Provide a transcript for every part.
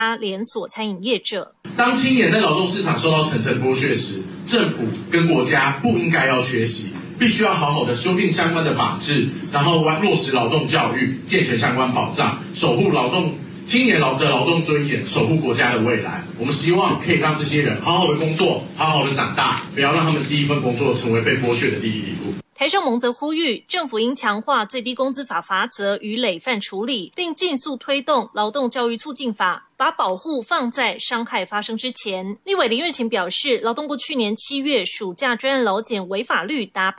连锁餐饮业者。 当青年在劳动市场受到层层剥削时，政府跟国家不应该要缺席，必须要好好的修订相关的法制，然后落实劳动教育，健全相关保障，守护青年的劳动尊严，守护国家的未来。我们希望可以让这些人好好的工作，好好的长大，不要让他们第一份工作成为被剥削的第一步。 台商盟则呼吁，政府应强化最低工资法罚则与累犯处理，并尽速推动劳动教育促进法，把保护放在伤害发生之前。立委林月琴表示，劳动部去年7月暑假专案劳检违法率达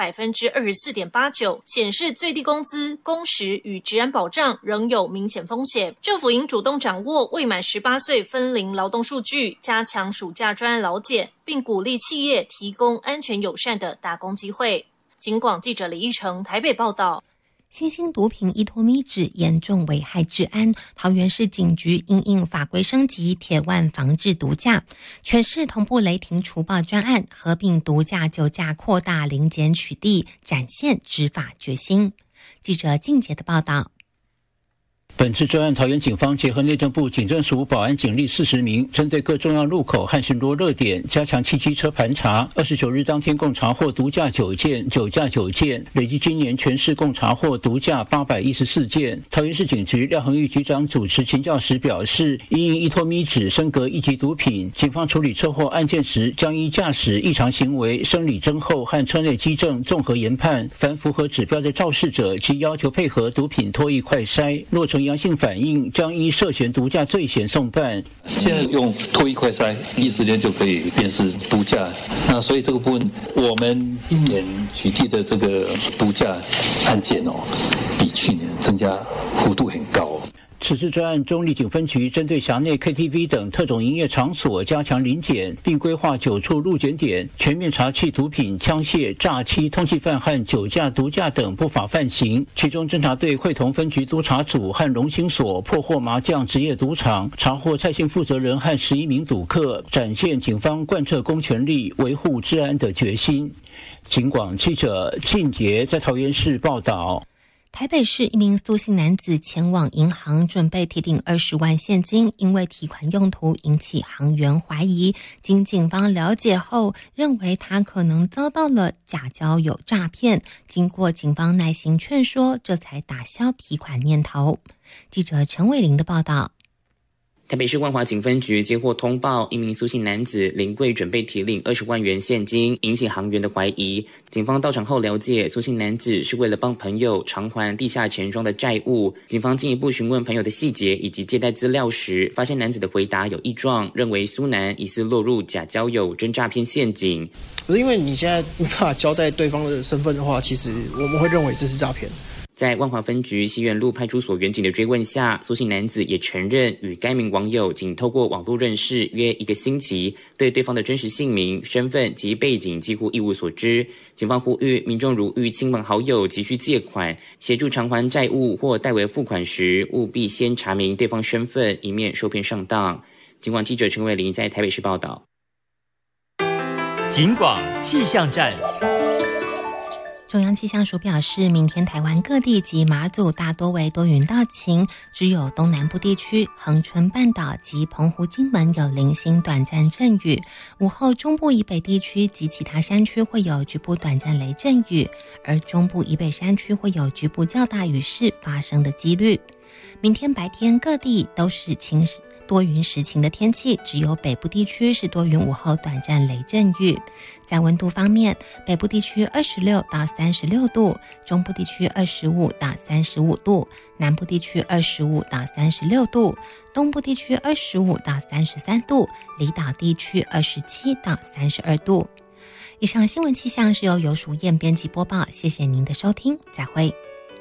24.89%， 显示最低工资、工时与职安保障仍有明显风险。政府应主动掌握未满18岁分龄劳动数据，加强暑假专案劳检，并鼓励企业提供安全友善的打工机会。警广记者李义成台北报道。 新兴毒品依托咪酯严重危害治安，桃园市警局因应法规升级，铁腕防治毒驾，全市同步雷霆除暴专案，合并毒驾酒驾扩大零检取缔，展现执法决心。记者静杰的报道。 本次专案，桃园警方结合内政部警政署保安警力40名，针对各重要路口和巡逻热点，加强汽机车盘查。29日当天共查获毒驾9件、酒驾9件，累计今年全市共查获毒驾814件。桃园市警局廖恒玉局长主持勤教时表示，因应依托咪酯升格1级毒品，警方处理车祸案件时，将依驾驶异常行为、生理征候和车内机证综合研判，凡符合指标的肇事者，即要求配合毒品脱液快筛，若呈阳性反应，将依涉嫌毒驾罪嫌送办。 现在用脱液快筛，第一时间就可以辨识毒驾。那所以这个部分，我们今年取缔的这个毒驾案件比去年增加幅度很高。 此次专案，中壢警分局针对辖内 KTV 等特种营业场所加强临检，并规划9处路检点，全面查缉毒品、枪械、诈欺、通缉犯和酒驾、毒驾等不法犯行。其中，侦查队会同分局督察组和荣兴所破获麻将职业赌场，查获蔡姓负责人和11名赌客，展现警方贯彻公权力、维护治安的决心。警广记者静杰在桃园市报道。 台北市一名苏姓男子前往银行准备提领20万现金，因为提款用途引起行员怀疑。经警方了解后，认为他可能遭到了假交友诈骗。经过警方耐心劝说，这才打消提款念头。记者陈伟玲的报道。 台北市万华警分局接获通报，一名苏姓男子临柜准备提领20万元现金，引起行员的怀疑。警方到场后了解，苏姓男子是为了帮朋友偿还地下钱庄的债务。警方进一步询问朋友的细节以及借贷资料时，发现男子的回答有异状，认为苏男疑似落入假交友、真诈骗陷阱。 可是因为你现在没办法交代对方的身份的话，其实我们会认为这是诈骗。 在万华分局西园路派出所员警的追问下，苏姓男子也承认与该名网友仅透过网络认识约1个星期，对对方的真实姓名、身份及背景几乎一无所知。警方呼吁民众如遇亲朋好友急需借款、协助偿还债务或代为付款时，务必先查明对方身份，以免受骗上当。警广记者陈伟玲在台北市报道。 警广气象站。 中央气象署表示，明天台湾各地及马祖大多为多云到晴，只有东南部地区、恒春半岛及澎湖、金门有零星短暂阵雨。午后中部以北地区及其他山区会有局部短暂雷阵雨，而中部以北山区会有局部较大雨势发生的几率。明天白天各地都是多云时晴的天气，只有北部地区是多云，午后短暂雷阵雨。在温度方面，北部地区26到36度，中部地区25到35度，南部地区25到36度，东部地区25到33度，离岛地区27到32度。以上新闻气象是由游淑燕编辑播报，谢谢您的收听，再会。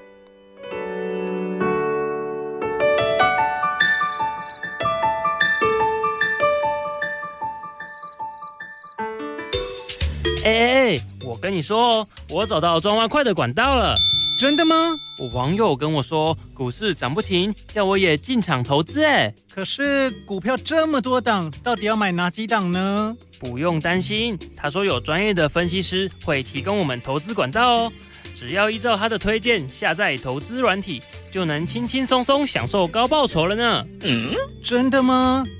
我跟你说哦，我找到赚外快的管道了。 真的吗？ 我网友跟我说，股市涨不停，叫我也进场投资。 可是股票这么多档，到底要买哪几档呢？ 不用担心，他说有专业的分析师会提供我们投资管道哦。只要依照他的推荐下载投资软体， 就能轻轻松松享受高报酬了呢。 真的吗？